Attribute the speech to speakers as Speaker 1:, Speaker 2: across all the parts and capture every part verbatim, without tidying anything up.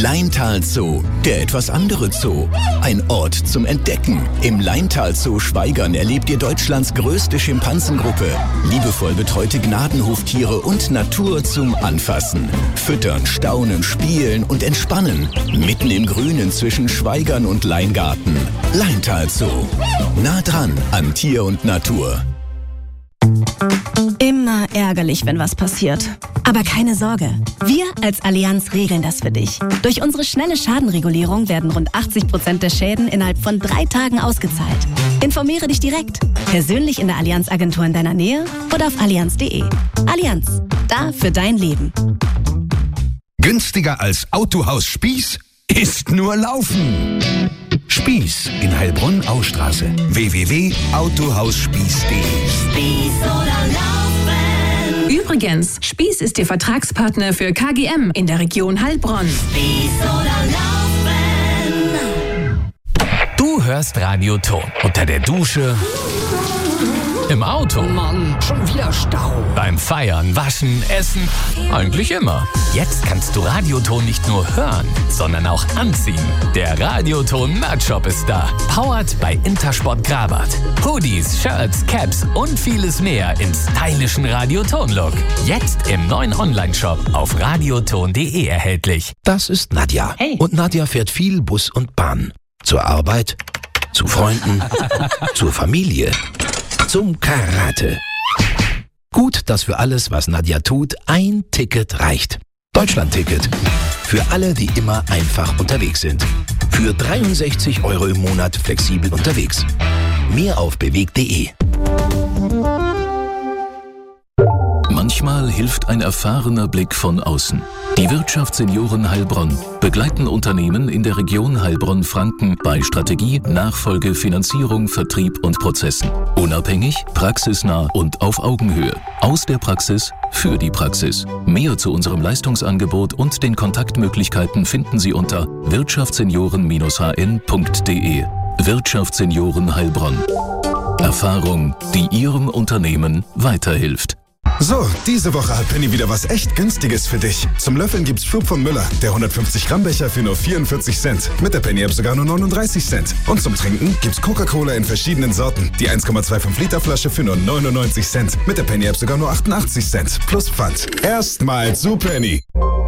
Speaker 1: Laintal Zoo, der etwas andere Zoo. Ein Ort zum Entdecken. Im Laintal Zoo Schwaigern erlebt ihr Deutschlands größte Schimpansengruppe. Liebevoll betreute Gnadenhoftiere und Natur zum Anfassen. Füttern, staunen, spielen und entspannen. Mitten im Grünen zwischen Schwaigern und Leingarten. Laintal Zoo. Nah dran an Tier und Natur.
Speaker 2: Immer ärgerlich, wenn was passiert. Aber keine Sorge. Wir als Allianz regeln das für dich. Durch unsere schnelle Schadenregulierung werden rund achtzig Prozent der Schäden innerhalb von drei Tagen ausgezahlt. Informiere dich direkt. Persönlich in der Allianz-Agentur in deiner Nähe oder auf allianz punkt de. Allianz. Da für dein Leben.
Speaker 3: Günstiger als Autohaus Spieß ist nur Laufen. Spieß in Heilbronn-Ausstraße. w w w punkt autohausspieß punkt de.
Speaker 4: Spieß oder Laufen.
Speaker 5: Übrigens, Spieß ist Ihr Vertragspartner für K G M in der Region Heilbronn.
Speaker 4: Spieß oder Laufen.
Speaker 6: Du hörst Radio Ton unter der Dusche, im Auto,
Speaker 7: Mann, schon wieder Stau.
Speaker 6: beim Feiern, Waschen, Essen, eigentlich immer. Jetzt kannst du Radioton nicht nur hören, sondern auch anziehen. Der Radioton Merch-Shop ist da. Powered bei Intersport Grabat. Hoodies, Shirts, Caps und vieles mehr im stylischen Radioton-Look. Jetzt im neuen Online-Shop auf radioton punkt de erhältlich.
Speaker 3: Das ist Nadja.
Speaker 2: Hey.
Speaker 3: Und Nadja fährt viel Bus und Bahn. Zur Arbeit, zu Freunden, zur Familie, zum Karate. Gut, dass für alles, was Nadja tut, ein Ticket reicht. Deutschland-Ticket. Für alle, die immer einfach unterwegs sind. Für dreiundsechzig Euro im Monat flexibel unterwegs. Mehr auf bewegt punkt de.
Speaker 8: Manchmal hilft ein erfahrener Blick von außen. Die Wirtschaftssenioren Heilbronn begleiten Unternehmen in der Region Heilbronn-Franken bei Strategie, Nachfolge, Finanzierung, Vertrieb und Prozessen. Unabhängig, praxisnah und auf Augenhöhe. Aus der Praxis für die Praxis. Mehr zu unserem Leistungsangebot und den Kontaktmöglichkeiten finden Sie unter wirtschaftssenioren Bindestrich h n punkt de. Wirtschaftssenioren Heilbronn. Erfahrung, die Ihrem Unternehmen weiterhilft.
Speaker 9: So, diese Woche hat Penny wieder was echt Günstiges für dich. Zum Löffeln gibt's Schub von Müller, der hundertfünfzig Gramm Becher für nur vierundvierzig Cent. Mit der Penny-App sogar nur neununddreißig Cent. Und zum Trinken gibt's Coca-Cola in verschiedenen Sorten. Die eins Komma fünfundzwanzig Liter Flasche für nur neunundneunzig Cent. Mit der Penny-App sogar nur achtundachtzig Cent. Plus Pfand. Erstmal zu Penny.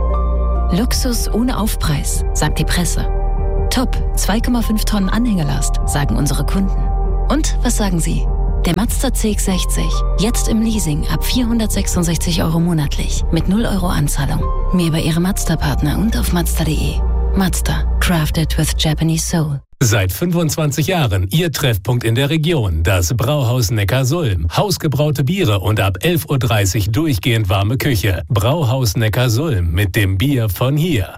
Speaker 10: Luxus ohne Aufpreis, sagt die Presse. Top, zwei Komma fünf Tonnen Anhängelast, sagen unsere Kunden. Und was sagen Sie? Der Mazda C X sechzig, jetzt im Leasing ab vierhundertsechsundsechzig Euro monatlich, mit null Euro Anzahlung. Mehr bei Ihrem Mazda-Partner und auf mazda punkt de. Mazda, crafted with Japanese soul.
Speaker 11: Seit fünfundzwanzig Jahren Ihr Treffpunkt in der Region, das Brauhaus Neckarsulm. Hausgebraute Biere und ab elf Uhr dreißig durchgehend warme Küche. Brauhaus Neckarsulm mit dem Bier von hier.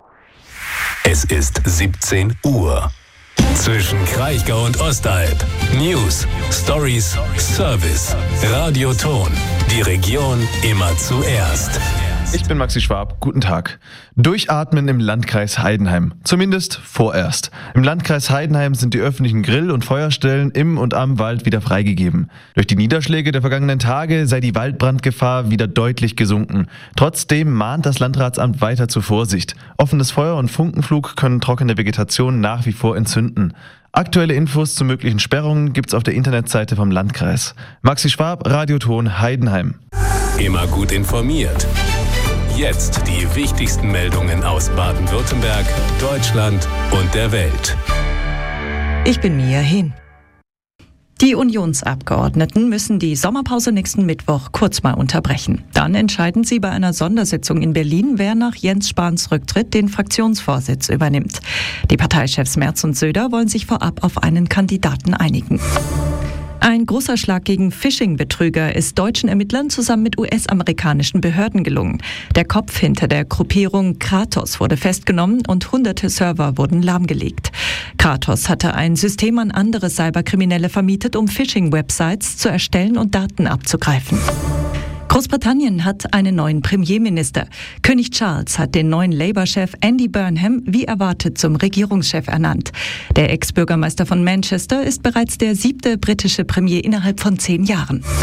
Speaker 11: Es ist siebzehn Uhr. Zwischen Kraichgau und Ostalb. News, Stories, Service. Radio Ton. Die Region immer zuerst.
Speaker 12: Ich bin Maxi Schwab. Guten Tag. Durchatmen im Landkreis Heidenheim. Zumindest vorerst. Im Landkreis Heidenheim sind die öffentlichen Grill- und Feuerstellen im und am Wald wieder freigegeben. Durch die Niederschläge der vergangenen Tage sei die Waldbrandgefahr wieder deutlich gesunken. Trotzdem mahnt das Landratsamt weiter zur Vorsicht. Offenes Feuer und Funkenflug können trockene Vegetation nach wie vor entzünden. Aktuelle Infos zu möglichen Sperrungen gibt's auf der Internetseite vom Landkreis. Maxi Schwab, Radioton Heidenheim.
Speaker 11: Immer gut informiert. Jetzt die wichtigsten Meldungen aus Baden-Württemberg, Deutschland und der Welt.
Speaker 13: Ich bin Mia Hehn. Die Unionsabgeordneten müssen die Sommerpause nächsten Mittwoch kurz mal unterbrechen. Dann entscheiden sie bei einer Sondersitzung in Berlin, wer nach Jens Spahns Rücktritt den Fraktionsvorsitz übernimmt. Die Parteichefs Merz und Söder wollen sich vorab auf einen Kandidaten einigen. Ein großer Schlag gegen Phishing-Betrüger ist deutschen Ermittlern zusammen mit U S-amerikanischen Behörden gelungen. Der Kopf hinter der Gruppierung Kratos wurde festgenommen und hunderte Server wurden lahmgelegt. Kratos hatte ein System an andere Cyberkriminelle vermietet, um Phishing-Websites zu erstellen und Daten abzugreifen. Großbritannien hat einen neuen Premierminister. König Charles hat den neuen Labour-Chef Andy Burnham wie erwartet zum Regierungschef ernannt. Der Ex-Bürgermeister von Manchester ist bereits der siebte britische Premier innerhalb von zehn Jahren.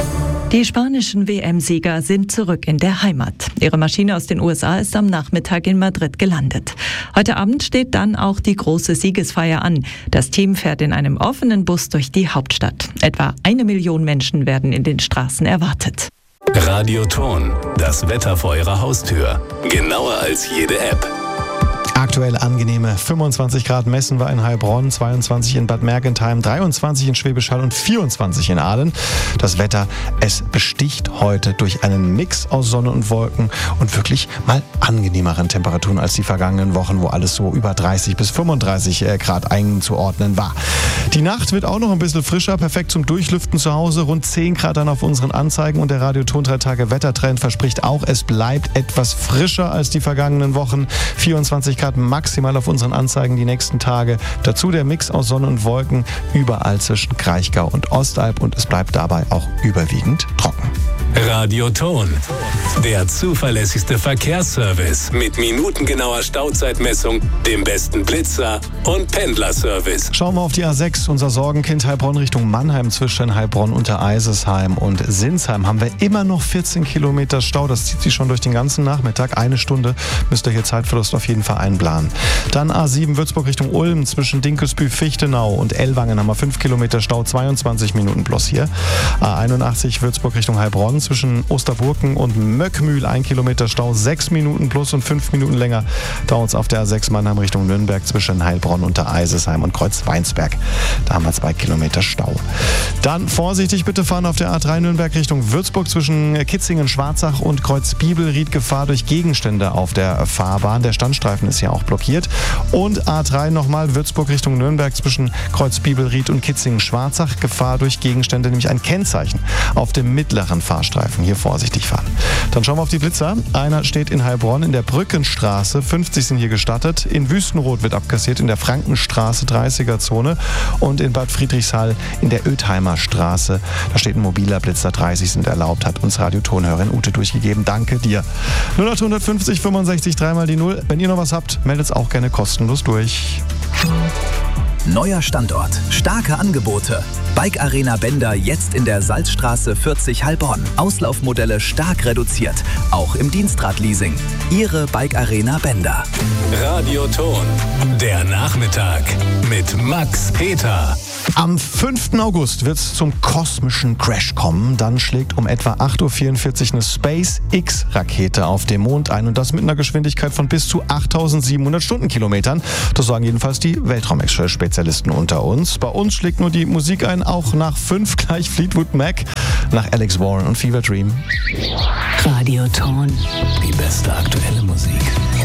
Speaker 13: Die spanischen W M-Sieger sind zurück in der Heimat. Ihre Maschine aus den U S A ist am Nachmittag in Madrid gelandet. Heute Abend steht dann auch die große Siegesfeier an. Das Team fährt in einem offenen Bus durch die Hauptstadt. Etwa eine Million Menschen werden in den Straßen erwartet.
Speaker 11: Radioton, das Wetter vor Ihrer Haustür. Genauer als jede App.
Speaker 14: Aktuell angenehme fünfundzwanzig Grad messen wir in Heilbronn, zweiundzwanzig in Bad Mergentheim, dreiundzwanzig in Schwäbisch Hall und vierundzwanzig in Aalen. Das Wetter, es besticht heute durch einen Mix aus Sonne und Wolken und wirklich mal angenehmeren Temperaturen als die vergangenen Wochen, wo alles so über dreißig bis fünfunddreißig Grad einzuordnen war. Die Nacht wird auch noch ein bisschen frischer, perfekt zum Durchlüften zu Hause, rund zehn Grad dann auf unseren Anzeigen und der Radioton drei Tage Wettertrend verspricht auch, es bleibt etwas frischer als die vergangenen Wochen. vierundzwanzig Grad maximal auf unseren Anzeigen die nächsten Tage. Dazu der Mix aus Sonne und Wolken überall zwischen Kraichgau und Ostalb und es bleibt dabei auch überwiegend trocken.
Speaker 11: Radioton, der zuverlässigste Verkehrsservice mit minutengenauer Stauzeitmessung, dem besten Blitzer und Pendlerservice.
Speaker 14: Schauen wir auf die A sechs, unser Sorgenkind Heilbronn Richtung Mannheim. Zwischen Heilbronn unter Eisesheim und Sinsheim haben wir immer noch vierzehn Kilometer Stau. Das zieht sich schon durch den ganzen Nachmittag. Eine Stunde müsst ihr hier Zeitverlust auf jeden Fall einplanen. Dann A sieben Würzburg Richtung Ulm. Zwischen Dinkelsbühl, Fichtenau und Ellwangen haben wir fünf Kilometer Stau, zweiundzwanzig Minuten plus hier. A einundachtzig Würzburg Richtung Heilbronn. Zwischen Osterburken und Möckmühl ein Kilometer Stau, sechs Minuten plus und fünf Minuten länger dauert es auf der A sechs Mannheim Richtung Nürnberg zwischen Heilbronn unter Eisesheim und Kreuzweinsberg. Da haben wir zwei Kilometer Stau. Dann vorsichtig bitte fahren auf der A drei Nürnberg Richtung Würzburg zwischen Kitzingen, Schwarzach und Kreuzbibelried. Gefahr durch Gegenstände auf der Fahrbahn. Der Standstreifen ist ja auch blockiert. Und A drei nochmal Würzburg Richtung Nürnberg zwischen Kreuzbibelried und Kitzingen, Schwarzach. Gefahr durch Gegenstände, nämlich ein Kennzeichen auf dem mittleren Fahrstreifen. Hier vorsichtig fahren. Dann schauen wir auf die Blitzer. Einer steht in Heilbronn in der Brückenstraße. fünfzig sind hier gestattet. In Wüstenrot wird abkassiert in der Frankenstraße dreißiger Zone. Und in Bad Friedrichshall in der Oethheimer Straße. Da steht ein mobiler Blitzer. dreißig sind erlaubt. Hat uns Radiotonhörerin Ute durchgegeben. Danke dir. null acht fünfzig fünfundsechzig dreimal die null. Wenn ihr noch was habt, meldet es auch gerne kostenlos durch.
Speaker 15: Neuer Standort, starke Angebote. Bike Arena Bender jetzt in der Salzstraße vierzig Heilbronn. Auslaufmodelle stark reduziert, auch im Dienstradleasing. Ihre Bike Arena Bender.
Speaker 11: Radioton, der Nachmittag mit Max Peter.
Speaker 14: Am fünften August wird es zum kosmischen Crash kommen. Dann schlägt um etwa acht Uhr vierundvierzig eine SpaceX-Rakete auf dem Mond ein und das mit einer Geschwindigkeit von bis zu achttausendsiebenhundert Stundenkilometern. Das sagen jedenfalls die Weltraum-Spezialisten unter uns. Bei uns schlägt nur die Musik ein, auch nach fünf gleich Fleetwood Mac, nach Alex Warren und Fever Dream.
Speaker 10: Radioton,
Speaker 11: die beste aktuelle Musik.